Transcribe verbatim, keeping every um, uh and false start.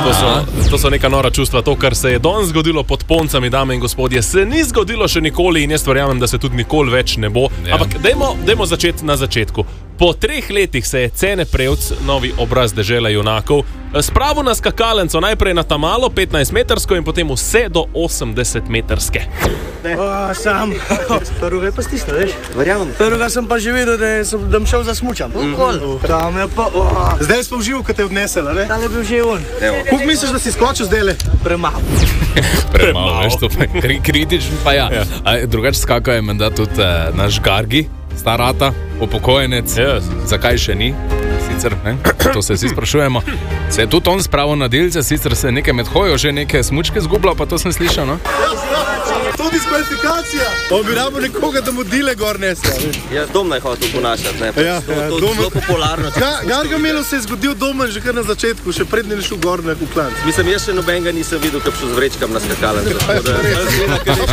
To so, to so neka nora čustva. To, kar se je danes zgodilo pod Poncami, dame in gospodje, se ni zgodilo še nikoli in jaz verjamem, da se tudi nikoli več ne bo. Ja. Ampak dajmo, dajmo začeti na začetku. Po treh letih se je Cene Prevc, novi obraz dežela junakov, spravil na skakalnico, najprej na tamalo petnajst metrsko in potem vse do osemdeset metrske. O, sam, prvega je pa stisnil, veš? Verjamem. Prvega sem pa že videl, da sem da šel za smučam. Okol. Tam je pa... Oh. Zdaj smo uživo, ko te je odnesela, ne? Tam je bil že on. Kako misliš, da si skočil zdajle? Premalo. Premalo, veš, to pa je kritično, pa ja. ja. Drugače skakal je menda tudi uh, naš Gargi, starata, upokojenec. Yes. Zakaj še ni? Sicer, ne? To se vsi sprašujemo. Se je tudi on spravil na delce, sicer se nekaj med hojo že neke smučke zgubljal, pa to sem slišal, no? To diskvalifikacija! On bi rabo nekoga, da mu dile gor nesla. Ja, Domna je hotel ponašati, ne? Ja, to, ja, to Domen... zelo popularno. Ga, Gargamelu se je zgodil Domen že kar na začetku, še prednji ne šel gor na kuklanc. Mislim, jaz še nobenega nisem videl, kak šel z vrečkam na skakalnico.